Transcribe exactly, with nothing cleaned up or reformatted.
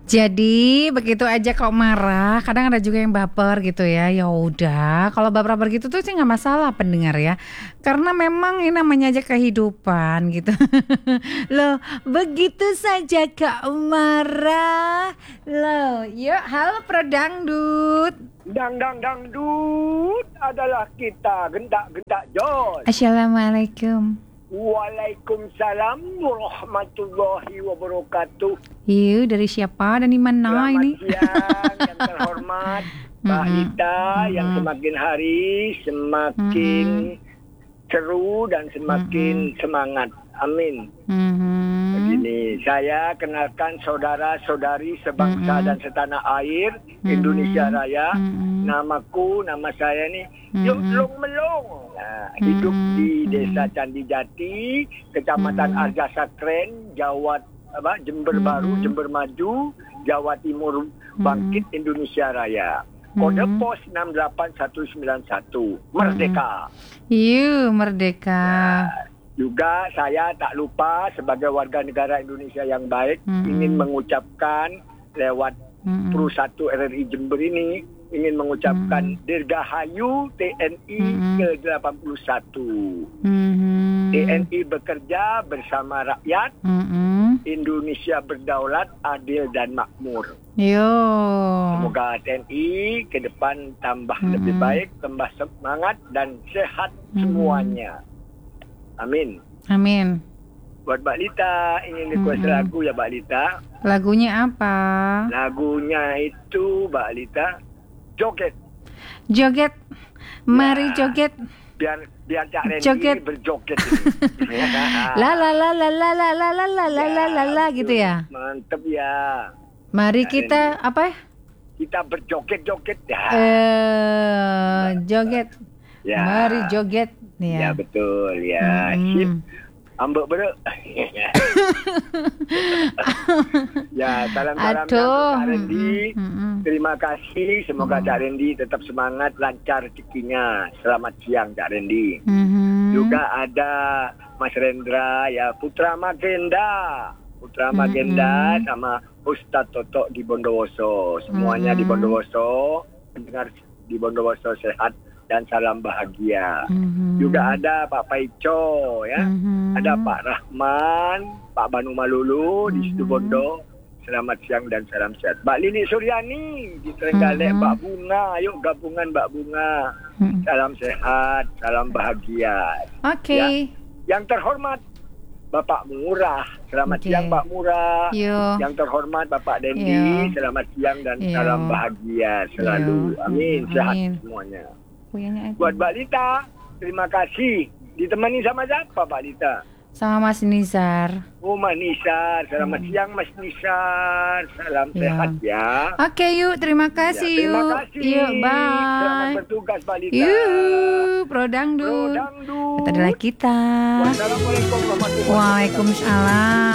Jadi begitu aja kok marah, kadang ada juga yang baper gitu ya. Ya udah, kalau baper-baper gitu tuh sih nggak masalah pendengar ya. Karena memang ini namanya aja kehidupan gitu. Loh, begitu saja kok marah. Loh, yuk halo Pro Dangdut. Dang dang dangdut adalah kita gendak-gendak jos. Assalamualaikum. Waalaikumsalam warahmatullahi wabarakatuh. Iya, dari siapa dan di mana Selamat ini? siang yang terhormat Mbak Lita, yang semakin hari semakin seru dan semakin semangat. Amin. Begini, saya kenalkan saudara-saudari sebangsa dan setanah air Indonesia Raya. Namaku, nama saya ni Yung Long Melong. Nah, hidup di Desa Candi Jati, Kecamatan Arjasakren, Jawa apa, Jember Baru, Jember Maju, Jawa Timur, Bangkit Indonesia Raya. Kode pos enam delapan satu sembilan satu. Merdeka. Iya, merdeka. Nah, juga saya tak lupa sebagai warga negara Indonesia yang baik ingin mengucapkan lewat Pro satu R R I Jember ini ingin mengucapkan Dirgahayu T N I ke delapan puluh satu. T N I bekerja bersama rakyat. Indonesia berdaulat, adil dan makmur. Yo. Semoga T N I ke depan tambah lebih baik, tambah semangat dan sehat semuanya. Amin. Amin. Buat Mbak Lita, ingin request mm-hmm. lagu ya Mbak Lita. Lagunya apa? Lagunya itu Mbak Lita, joget. Joget. Mari ya, joget. Biar biar Cak Randy joget. berjoget. La la la la la la la la la la la la la gitu ya. Mantep ya. Mari Cak kita Randy. apa ya? Kita berjoget-joget ya. Eh, joget. Ya. Mari joget. Ya, ya betul ya. Hmm. Sip. Ambek bro. Ya, salam-salam Cak Randy. Hmm. Terima kasih. Semoga hmm. Cak Randy tetap semangat, lancar rezekinya. Selamat siang Cak Randy. Hmm. Juga ada Mas Rendra ya, Putra Magenda. Putra Magenda hmm. sama Ustadz Toto di Bondowoso. Semuanya hmm. di Bondowoso. Pendengar di Bondowoso sehat dan salam bahagia. Mm-hmm. Juga ada Pak Paico ya. Mm-hmm. Ada Pak Rahman, Pak Banu Malulu mm-hmm. di Situ Bondo. Selamat siang dan salam sehat. Mbak Lili Suryani di Trenggalek, mm-hmm. Mbak Bunga, yuk gabungan Mbak Bunga. Mm-hmm. Salam sehat, salam bahagia. Oke. Okay. Ya. Yang terhormat Bapak Murah. Selamat okay. siang Pak Murah. Yo. Yang terhormat Bapak Dendi. Yo. Selamat siang dan Yo. salam bahagia selalu. Yo. Amin. Sehat Amin. semuanya. Buat Mbak Lita, terima kasih. Ditemani sama siapa Mbak Lita? Sama Mas Nizar. Oh Mas Nizar, selamat hmm. siang Mas Nizar. Salam ya. sehat ya. Oke yuk, terima kasih ya, terima yuk. kasih. Yuk, bye. Selamat bertugas Mbak Lita. Yuk, Pro Dangdut. Pro Dangdut. Itu adalah kita. Wassalamualaikum warahmatullahi wabarakatuh. Waalaikumsalam.